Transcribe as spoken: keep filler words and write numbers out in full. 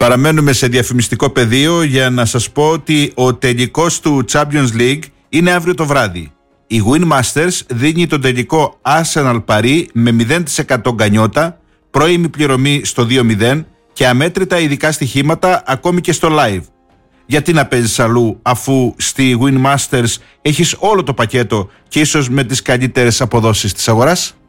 Παραμένουμε σε διαφημιστικό πεδίο για να σας πω ότι ο τελικός του Champions League είναι αύριο το βράδυ. Η Win Masters δίνει τον τελικό Arsenal Paris με μηδέν τοις εκατό γκανιότα, πρώιμη πληρωμή στο δύο μηδέν και αμέτρητα ειδικά στοιχήματα ακόμη και στο live. Γιατί να παίζεις αλλού αφού στη Win Masters έχεις όλο το πακέτο και ίσως με τις καλύτερες αποδόσεις της αγοράς?